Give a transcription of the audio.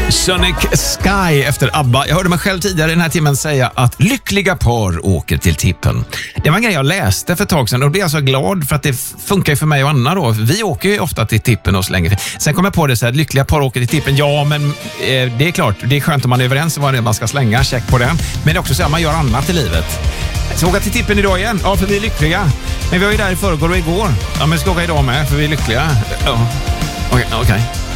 Sonic Sky efter ABBA. Jag hörde mig själv tidigare i den här timmen säga att lyckliga par åker till tippen. Det var en grej jag läste för ett tag sedan och då blev jag så glad för att det funkar ju för mig och Anna då. Vi åker ju ofta till tippen och slänger. Sen kom jag på det så här, lyckliga par åker till tippen. Ja, men det är klart, det är skönt om man är överens om vad det är man ska slänga. Check på det. Men det är också så att man gör annat i livet. Så åka till tippen idag igen? Ja, för vi är lyckliga. Men vi var ju där i förrgår och igår. Ja, men vi ska åka idag med för vi är lyckliga. Ja, okej.